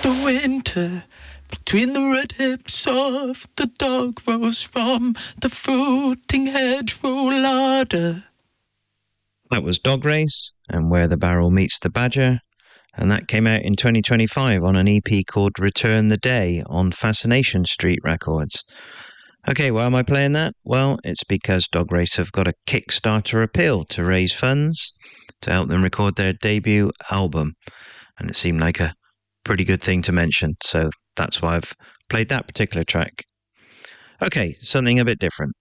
the winter. Between the red hips of the dog rose from the fruiting hedgerow larder. That was Dog Race and Where the Barrel Meets the Badger, and that came out in 2025 on an EP called Return the Day on Fascination Street Records. Okay, why am I playing that? Well, it's because Dog Race have got a Kickstarter appeal to raise funds to help them record their debut album, and it seemed like a pretty good thing to mention, so that's why I've played that particular track. Okay, something a bit different.